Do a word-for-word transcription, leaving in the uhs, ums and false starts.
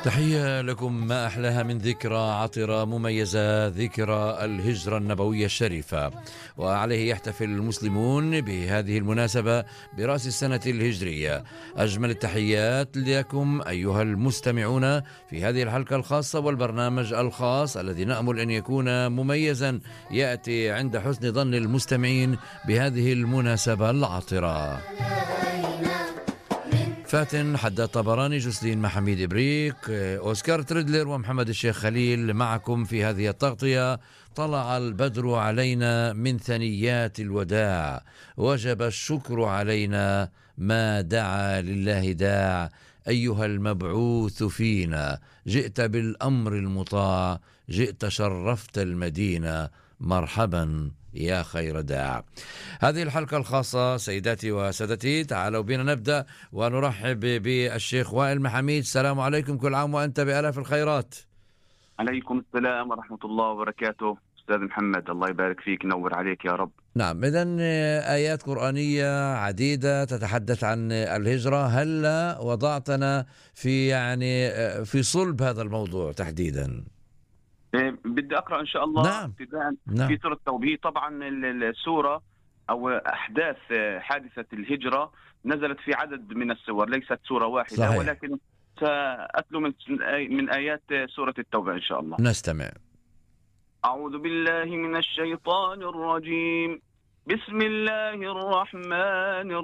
تحية لكم، ما أحلاها من ذكرى عطرة مميزة، ذكرى الهجرة النبوية الشريفة، وعليه يحتفل المسلمون بهذه المناسبة برأس السنة الهجرية. أجمل التحيات لكم أيها المستمعون في هذه الحلقة الخاصة والبرنامج الخاص الذي نأمل أن يكون مميزا، يأتي عند حسن ظن المستمعين بهذه المناسبة العطرة. فاتن حداد طبراني، جسلين محميد إبريق، أوسكار تريدلر ومحمد الشيخ خليل معكم في هذه التغطية. طلع البدر علينا من ثنيات الوداع، وجب الشكر علينا ما دعا لله داع. أيها المبعوث فينا، جئت بالأمر المطاع، جئت شرفت المدينة، مرحبا يا خير داع. هذه الحلقة الخاصة سيداتي وسادتي، تعالوا بنا نبدأ ونرحب بالشيخ وائل محميد. السلام عليكم، كل عام وأنت بألاف الخيرات. عليكم السلام ورحمة الله وبركاته. أستاذ محمد، الله يبارك فيك، نور عليك يا رب. نعم، إذن آيات قرآنية عديدة تتحدث عن الهجرة. هل وضعتنا في يعني في صلب هذا الموضوع تحديدا؟ بدي أقرأ إن شاء الله. نعم. ابتداء نعم. في سورة التوبة. طبعا السورة أو أحداث حادثة الهجرة نزلت في عدد من السور، ليست سورة واحدة. صحيح. ولكن سأتلو من من آيات سورة التوبة إن شاء الله. نستمع. أعوذ بالله من الشيطان الرجيم. بسم الله الرحمن